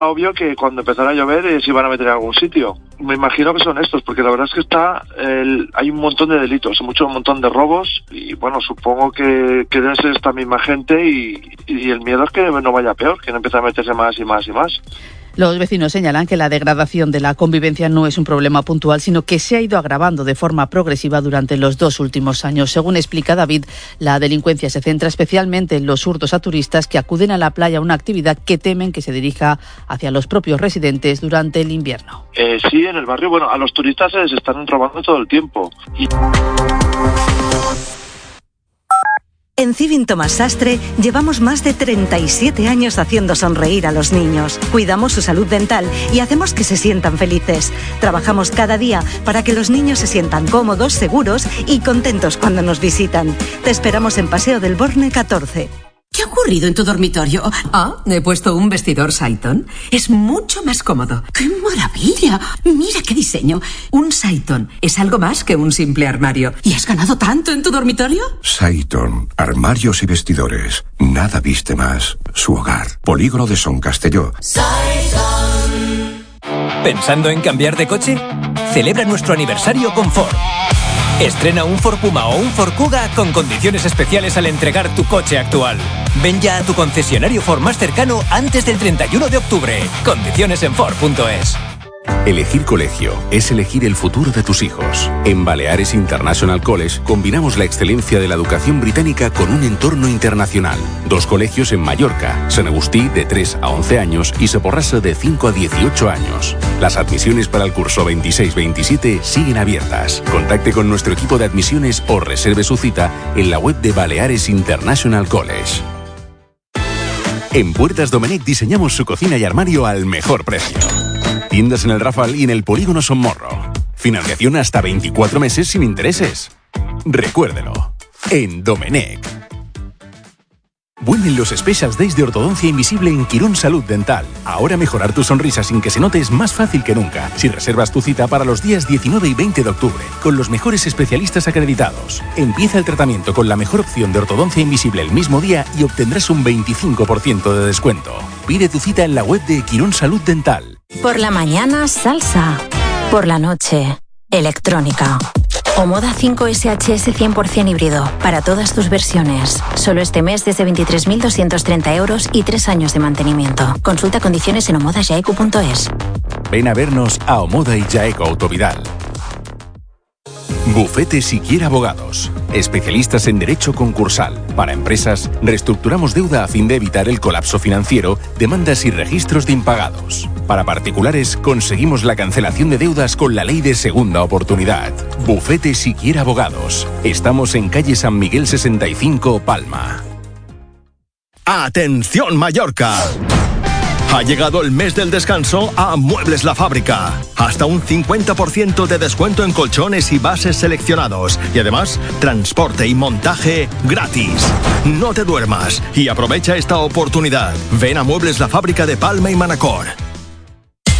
Obvio que cuando empezara a llover se iban a meter en algún sitio. Me imagino que son estos, porque la verdad es que hay un montón de delitos, un montón de robos y bueno, supongo que deben ser esta misma gente y el miedo es que no vaya peor, que no empiece a meterse más y más y más. Los vecinos señalan que la degradación de la convivencia no es un problema puntual, sino que se ha ido agravando de forma progresiva durante los 2 últimos años. Según explica David, la delincuencia se centra especialmente en los hurtos a turistas que acuden a la playa, una actividad que temen que se dirija hacia los propios residentes durante el invierno. Sí, en el barrio, bueno, a los turistas se les están robando todo el tiempo. En Civin Tomás Sastre llevamos más de 37 años haciendo sonreír a los niños. Cuidamos su salud dental y hacemos que se sientan felices. Trabajamos cada día para que los niños se sientan cómodos, seguros y contentos cuando nos visitan. Te esperamos en Paseo del Borne 14. ¿Qué ha ocurrido en tu dormitorio? He puesto un vestidor Saiton. Es mucho más cómodo. ¡Qué maravilla! Mira qué diseño. Un Saiton es algo más que un simple armario. ¿Y has ganado tanto en tu dormitorio? Saiton, armarios y vestidores. Nada viste más. Su hogar. Polígono de Son Castelló. Saiton. ¿Pensando en cambiar de coche? Celebra nuestro aniversario con Ford. Estrena un Ford Puma o un Ford Kuga con condiciones especiales al entregar tu coche actual. Ven ya a tu concesionario Ford más cercano antes del 31 de octubre. Condiciones en Ford.es. Elegir colegio es elegir el futuro de tus hijos. En Baleares International College combinamos la excelencia de la educación británica con un entorno internacional. 2 colegios en Mallorca, San Agustí de 3 a 11 años y Soporrasa de 5 a 18 años. Las admisiones para el curso 26-27 siguen abiertas. Contacte con nuestro equipo de admisiones o reserve su cita en la web de Baleares International College. En Puertas Domenech diseñamos su cocina y armario al mejor precio. Tiendas en el Rafal y en el Polígono Son Morro. Financiación hasta 24 meses sin intereses. Recuérdelo. En Domenech. Vuelven los Special Days de Ortodoncia Invisible en Quirón Salud Dental. Ahora mejorar tu sonrisa sin que se note es más fácil que nunca. Si reservas tu cita para los días 19 y 20 de octubre, con los mejores especialistas acreditados. Empieza el tratamiento con la mejor opción de ortodoncia invisible el mismo día y obtendrás un 25% de descuento. Pide tu cita en la web de Quirón Salud Dental. Por la mañana, salsa. Por la noche, electrónica. Omoda 5 SHS 100% híbrido, para todas tus versiones. Solo este mes desde 23.230 euros y 3 años de mantenimiento. Consulta condiciones en omodayaeco.es. Ven a vernos a Omoda y Yaeco Autovidal. Bufete Siquiera Abogados. Especialistas en derecho concursal. Para empresas, reestructuramos deuda a fin de evitar el colapso financiero, demandas y registros de impagados. Para particulares, conseguimos la cancelación de deudas con la ley de segunda oportunidad. Bufete Siquiera Abogados. Estamos en calle San Miguel 65, Palma. ¡Atención, Mallorca! Ha llegado el mes del descanso a Muebles La Fábrica. Hasta un 50% de descuento en colchones y bases seleccionados. Y además, transporte y montaje gratis. No te duermas y aprovecha esta oportunidad. Ven a Muebles La Fábrica de Palma y Manacor.